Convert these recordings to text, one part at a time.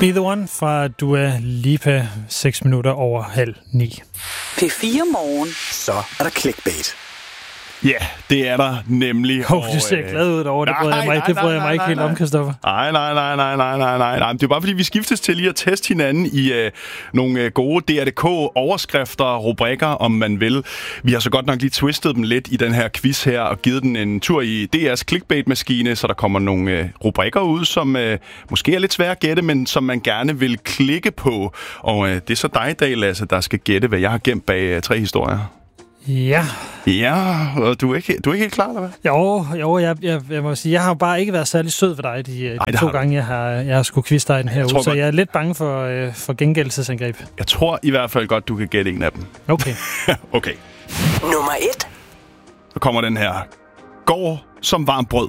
Be The One fra Dua Lipa, 6 minutter over 8:30. P4 Morgen. Så er der clickbait. Ja, det er der nemlig. Du ser glad ud over det. Det bryder jeg mig ikke helt om, Christoffer. Nej. Det er bare fordi, vi skiftes til lige at teste hinanden i nogle gode DRDK-overskrifter, rubrikker, om man vil. Vi har så godt nok lige twistet dem lidt i den her quiz her, og givet den en tur i DR's clickbait-maskine, så der kommer nogle rubrikker ud, som måske er lidt svære at gætte, men som man gerne vil klikke på. Og det er så dig i dag, Lasse, der skal gætte, hvad jeg har gemt bag 3 historier. Ja. Ja, og du er ikke helt klar, eller hvad? Jo, jeg må sige, jeg har bare ikke været særlig sød ved dig de 2 gange, jeg har skulle quizze dig den her uge, så jeg er lidt bange for gengældelsesangreb. Jeg tror i hvert fald godt, du kan gætte en af dem. Okay. Okay. Nummer 1. Så kommer den her. Går som varmt brød.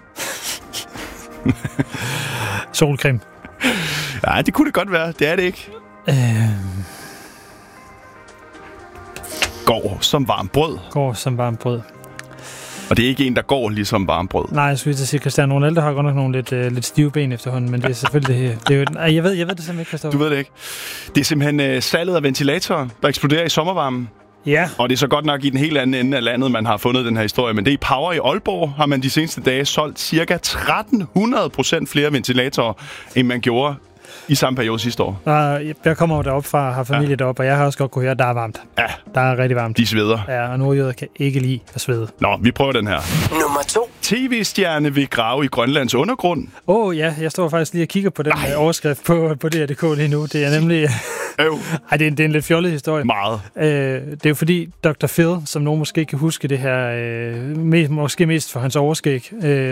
Solcreme. Ja, det kunne det godt være. Det er det ikke. Går som varmt brød. Går som varmt brød. Og det er ikke en, der går ligesom varmt brød. Nej, jeg skulle lige sige, Cristiano Ronaldo har godt nok nogle lidt stive ben efterhånden, men det er selvfølgelig det er jo, jeg ved det simpelthen ikke, Christoffer. Du ved det ikke. Det er simpelthen salget af ventilatorer, der eksploderer i sommervarmen. Ja. Og det er så godt nok i den helt anden ende af landet, man har fundet den her historie. Men det er i Power i Aalborg, har man de seneste dage solgt ca. 1300% flere ventilatorer, end man gjorde i samme periode sidste år. Jeg kommer jo deroppe fra, har familie deroppe, og jeg har også godt kunne høre, at der er varmt. Ja. Der er rigtig varmt. De sveder. Ja, og nordjyder kan ikke lide at svede. Nå, vi prøver den her. Nummer 2. TV-stjerne vil grave i Grønlands undergrund. Ja, jeg står faktisk lige og kigger på den overskrift på DRDK lige nu. Det er nemlig... det er en lidt fjollet historie. Meget. Det er jo fordi Dr. Phil, som nogen måske kan huske det her, måske mest for hans overskæg,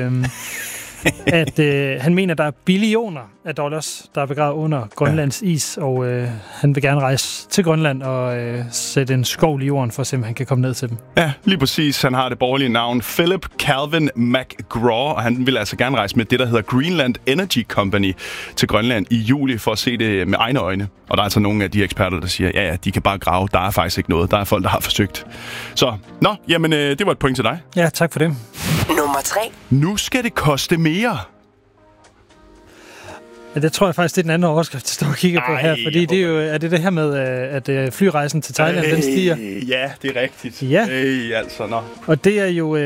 at han mener, der er billioner af dollars, der er begravet under Grønlands is, og han vil gerne rejse til Grønland og sætte en skovl i jorden, for at se, om han kan komme ned til dem. Ja, lige præcis. Han har det borgerlige navn Philip Calvin McGraw, og han vil altså gerne rejse med det, der hedder Greenland Energy Company til Grønland i juli, for at se det med egne øjne. Og der er altså nogle af de eksperter, der siger, ja, de kan bare grave. Der er faktisk ikke noget. Der er folk, der har forsøgt. Så, det var et point til dig. Ja, tak for det. Nummer 3. Nu skal det koste mere. Ja, det tror jeg faktisk, det er den anden overskrift, jeg står og kigger på her. Fordi det er jo det her med, at flyrejsen til Thailand, den stiger. Ja, det er rigtigt. Ja. Og det er jo,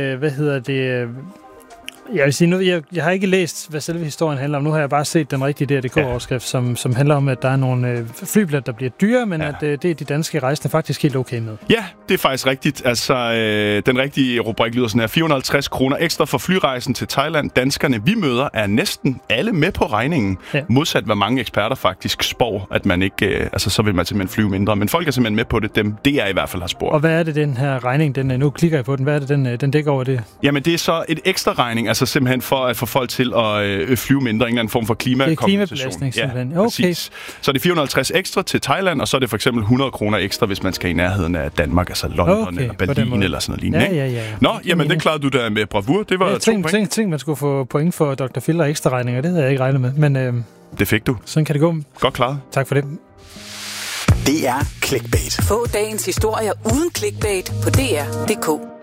jeg vil sige nu, jeg har ikke læst, hvad selve historien handler om. Nu har jeg bare set den rigtige DRDK-overskrift, som handler om, at der er nogle flybilletter, der bliver dyre, men at det er de danske rejsende faktisk helt okay med. Ja, det er faktisk rigtigt. Altså, den rigtige rubrik lyder sådan her. 450 kroner ekstra for flyrejsen til Thailand. Danskerne, vi møder, er næsten alle med på regningen. Ja. Modsat, hvad mange eksperter faktisk spår, at man ikke, så vil man simpelthen flyve mindre. Men folk er simpelthen med på det. Det er i hvert fald har spurgt. Og hvad er det, den her regning, nu klikker jeg på den, hvad er det, den dækker over det? Jamen, det er så et ekstra regning, altså simpelthen for at få folk til at flyve mindre, en eller anden form for klimakompensation. Simpelthen. Ja, okay. Så er det 450 ekstra til Thailand, og så er det for eksempel 100 kroner ekstra, hvis man skal i nærheden af Danmark, altså London eller Berlin eller sådan noget lignende. Ja. Nå, jamen det klarede du da med bravur. Det var 2 point. Tænk, man skulle få point for Dr. Phil og ekstra regninger. Det havde jeg ikke regnet med, men det fik du. Sådan kan det gå. Godt klaret. Tak for det. Det er clickbait. Få dagens historier uden clickbait på dr.dk.